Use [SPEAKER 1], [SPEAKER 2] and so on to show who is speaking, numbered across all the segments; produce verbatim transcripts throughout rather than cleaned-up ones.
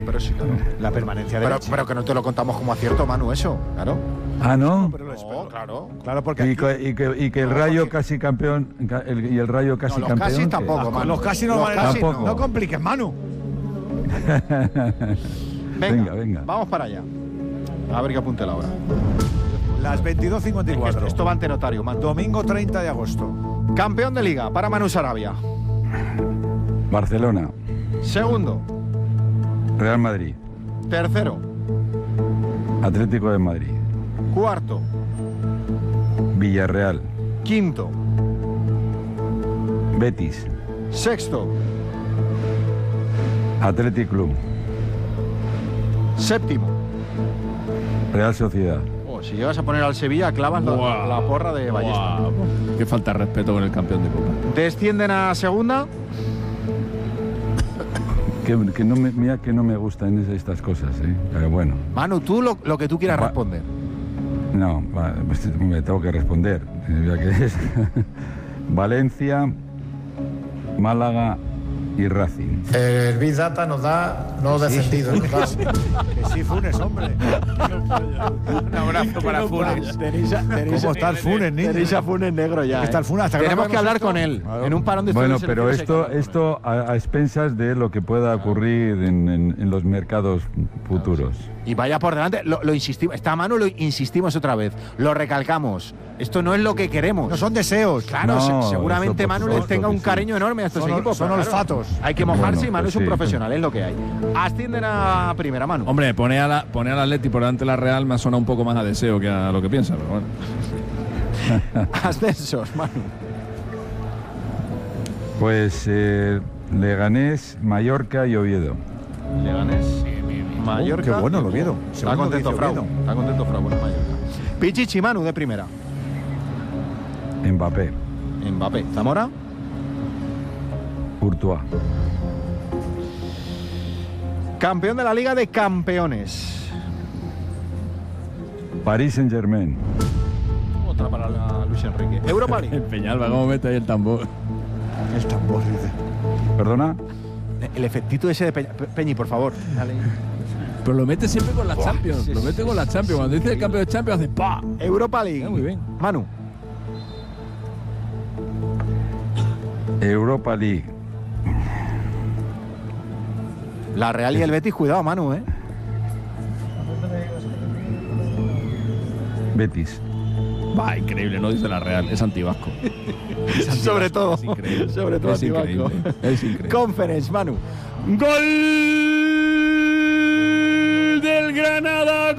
[SPEAKER 1] Pero sí, claro.
[SPEAKER 2] La permanencia de
[SPEAKER 1] pero,
[SPEAKER 2] Leche.
[SPEAKER 1] pero que no te lo contamos como acierto, Manu, eso, claro.
[SPEAKER 3] Ah, ¿no?
[SPEAKER 2] Pero lo espero.
[SPEAKER 1] No, claro.
[SPEAKER 2] Claro, porque
[SPEAKER 3] Y,
[SPEAKER 2] aquí,
[SPEAKER 3] que- y que, y que el
[SPEAKER 2] No,
[SPEAKER 3] Rayo
[SPEAKER 2] porque-
[SPEAKER 3] casi campeón ca- el- y el Rayo casi
[SPEAKER 1] No, los
[SPEAKER 3] campeón.
[SPEAKER 1] casi
[SPEAKER 3] ¿qué?
[SPEAKER 1] tampoco,
[SPEAKER 2] los,
[SPEAKER 1] Manu.
[SPEAKER 2] los casi no
[SPEAKER 1] Los
[SPEAKER 2] valen
[SPEAKER 1] casi
[SPEAKER 2] nada.
[SPEAKER 3] Tampoco.
[SPEAKER 2] No compliques, Manu.
[SPEAKER 1] Venga,
[SPEAKER 3] Venga, venga.
[SPEAKER 1] Vamos para allá. A ver qué apunte la hora.
[SPEAKER 2] Las veintidós cincuenta y cuatro.
[SPEAKER 1] Esto, esto va ante notario, Manu.
[SPEAKER 2] Domingo treinta de agosto.
[SPEAKER 1] Campeón de Liga para Manu Sarabia.
[SPEAKER 3] Barcelona,
[SPEAKER 1] Segundo.
[SPEAKER 3] Real Madrid,
[SPEAKER 1] Tercero.
[SPEAKER 3] Atlético de Madrid,
[SPEAKER 1] Cuarto.
[SPEAKER 3] Villarreal,
[SPEAKER 1] Quinto.
[SPEAKER 3] Betis,
[SPEAKER 1] Sexto.
[SPEAKER 3] Athletic Club,
[SPEAKER 1] Séptimo.
[SPEAKER 3] Real Sociedad,
[SPEAKER 1] Oh, si llegas a poner al Sevilla, clavas la,
[SPEAKER 4] Guau.
[SPEAKER 1] la porra de Ballesta.
[SPEAKER 4] Guau. Qué falta de respeto con el campeón de Copa.
[SPEAKER 1] Descienden a segunda.
[SPEAKER 3] que, que no me, mira que no me gustan es- estas cosas, ¿eh? Pero bueno,
[SPEAKER 1] Manu, tú lo, lo que tú quieras
[SPEAKER 3] Va-
[SPEAKER 1] responder.
[SPEAKER 3] no, va, pues me tengo que responder. Ya que es Valencia, Málaga y Racing.
[SPEAKER 5] El Big Data nos da no descendidos. nos da-
[SPEAKER 2] Que sí, Funes, hombre.
[SPEAKER 4] Un abrazo para Funes.
[SPEAKER 2] ¿Cómo está el Funes, niño?
[SPEAKER 1] Tenéis a Funes negro ya.
[SPEAKER 2] Está
[SPEAKER 1] ¿eh?
[SPEAKER 2] el Funes, hasta que
[SPEAKER 1] Tenemos
[SPEAKER 2] no
[SPEAKER 1] que hablar
[SPEAKER 2] acabemos
[SPEAKER 1] con
[SPEAKER 2] esto.
[SPEAKER 1] él.
[SPEAKER 2] Claro.
[SPEAKER 1] En un parón de
[SPEAKER 3] Bueno,
[SPEAKER 1] estudios
[SPEAKER 3] pero
[SPEAKER 1] selecciones hay que
[SPEAKER 3] esto,
[SPEAKER 1] hablar con
[SPEAKER 3] esto a, a expensas de lo que pueda ocurrir en, en- en los mercados futuros.
[SPEAKER 1] él. Y vaya por delante, lo, lo insistimos. Está Manu, lo insistimos otra vez. Lo recalcamos. Esto no es lo que queremos.
[SPEAKER 2] No son deseos.
[SPEAKER 1] Claro,
[SPEAKER 3] No,
[SPEAKER 1] se- seguramente
[SPEAKER 3] eso por
[SPEAKER 1] Manu les
[SPEAKER 3] supuesto
[SPEAKER 1] tenga
[SPEAKER 3] que
[SPEAKER 1] un
[SPEAKER 3] sí.
[SPEAKER 1] cariño enorme a estos
[SPEAKER 2] Son-
[SPEAKER 1] equipos.
[SPEAKER 2] son
[SPEAKER 1] pero claro,
[SPEAKER 2] olfatos.
[SPEAKER 1] hay que mojarse
[SPEAKER 3] Bueno,
[SPEAKER 1] y Manu
[SPEAKER 3] pues
[SPEAKER 1] es un
[SPEAKER 3] sí.
[SPEAKER 1] profesional, es lo que hay. Ascienden a primera, Manu.
[SPEAKER 4] Hombre, pone a la, pone al Atleti por delante de la Real me suena un poco más a deseo que a lo que piensa, pero bueno.
[SPEAKER 1] Ascensos, Manu.
[SPEAKER 3] Pues eh, Leganés, Mallorca y Oviedo.
[SPEAKER 1] Leganés, Mallorca.
[SPEAKER 2] qué bueno el
[SPEAKER 1] y-
[SPEAKER 2] Oviedo.
[SPEAKER 1] Está
[SPEAKER 2] Segundo
[SPEAKER 1] contento
[SPEAKER 2] dice
[SPEAKER 1] Frau.
[SPEAKER 2] Oviedo.
[SPEAKER 1] Está contento Frau, bueno, Mallorca. Pichichi, Manu de primera.
[SPEAKER 3] Mbappé,
[SPEAKER 1] Mbappé. Zamora.
[SPEAKER 3] Courtois,
[SPEAKER 1] Campeón de la Liga de Campeones.
[SPEAKER 3] Paris Saint-Germain,
[SPEAKER 1] Otra para la Luis Enrique. Europa League.
[SPEAKER 4] El Peñalba, ¿cómo mete ahí el tambor?
[SPEAKER 2] El tambor, dice.
[SPEAKER 3] ¿perdona?
[SPEAKER 1] El efectito ese de Peña. Pe- Peñi, por favor. Dale.
[SPEAKER 4] Pero lo mete siempre con la Champions.
[SPEAKER 1] sí,
[SPEAKER 4] Lo
[SPEAKER 1] sí,
[SPEAKER 4] mete
[SPEAKER 1] sí,
[SPEAKER 4] con la
[SPEAKER 1] sí,
[SPEAKER 4] Champions.
[SPEAKER 1] sí,
[SPEAKER 4] Cuando dice el
[SPEAKER 1] sí.
[SPEAKER 4] campeón de Champions, hace ¡pa!
[SPEAKER 1] Europa League.
[SPEAKER 4] Ah, muy bien.
[SPEAKER 1] Manu.
[SPEAKER 3] Europa League,
[SPEAKER 1] La Real y el Betis, cuidado, Manu, ¿eh?
[SPEAKER 3] Betis,
[SPEAKER 4] Va, increíble, no dice la Real, es antivasco. Es antivasco,
[SPEAKER 1] Sobre todo.
[SPEAKER 4] Es increíble.
[SPEAKER 1] Sobre todo
[SPEAKER 4] es
[SPEAKER 1] antivasco.
[SPEAKER 4] increíble. Es increíble.
[SPEAKER 1] Conference, Manu.
[SPEAKER 4] Gol del Granada,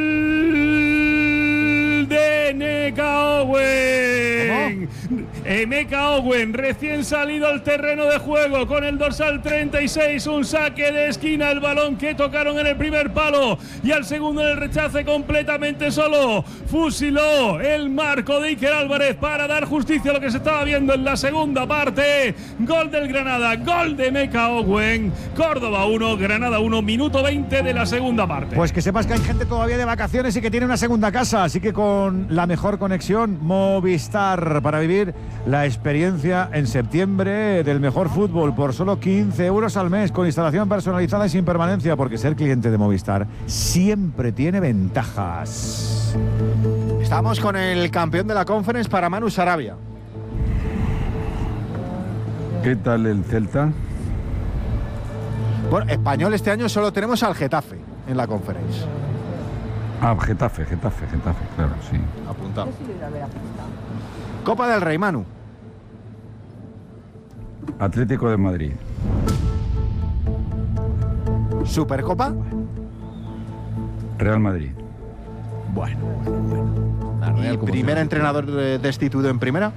[SPEAKER 4] gol de Emeka Owen. Emeka Owen, recién salido al terreno de juego con el dorsal treinta y seis, un saque de esquina, el balón que tocaron en el primer palo y al segundo en el rechace completamente solo. Fusiló el marco de Iker Álvarez para dar justicia a lo que se estaba viendo en la segunda parte. Gol del Granada, gol de Emeka Owen. Córdoba uno, Granada uno, minuto veinte de la segunda parte.
[SPEAKER 2] Pues que sepas que hay gente todavía de vacaciones y que tiene una segunda casa, así que con la mejor conexión Movistar para vivir la experiencia en septiembre del mejor fútbol por solo quince euros al mes con instalación personalizada y sin permanencia, porque ser cliente de Movistar siempre tiene ventajas.
[SPEAKER 1] Estamos con el campeón de la Conference para Manu Sarabia.
[SPEAKER 3] ¿qué tal el Celta?
[SPEAKER 1] Bueno, español este año solo tenemos al Getafe en la Conference.
[SPEAKER 3] Ah, Getafe, Getafe, Getafe, claro, sí.
[SPEAKER 1] Apuntado. Copa del Rey, Manu.
[SPEAKER 3] Atlético de Madrid,
[SPEAKER 1] Supercopa.
[SPEAKER 3] Real Madrid,
[SPEAKER 4] bueno,
[SPEAKER 1] La Real, primer entrenador eh, destituido en primera.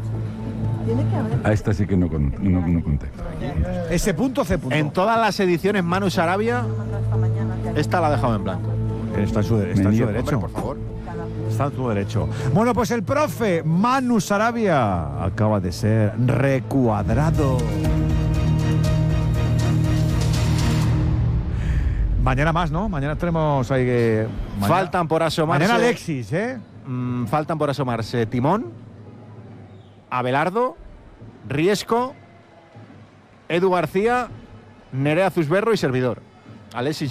[SPEAKER 3] a esta sí que no, con, no, no conté.
[SPEAKER 2] Ese punto, C punto.
[SPEAKER 1] En todas las ediciones Manu Sarabia, esta la ha dejado en blanco.
[SPEAKER 2] Está en su, está en su
[SPEAKER 3] Hombre,
[SPEAKER 2] derecho.
[SPEAKER 1] Por favor.
[SPEAKER 2] Está en su derecho. Bueno, pues el profe Manu Sarabia acaba de ser recuadrado. Mañana más, ¿no? Mañana tenemos ahí que... mañana-
[SPEAKER 1] Faltan por asomarse.
[SPEAKER 2] Mañana Alexis, ¿eh?
[SPEAKER 1] Mm, faltan por asomarse Timón, Abelardo, Riesco, Edu García, Nerea Zusberro y servidor. Alexis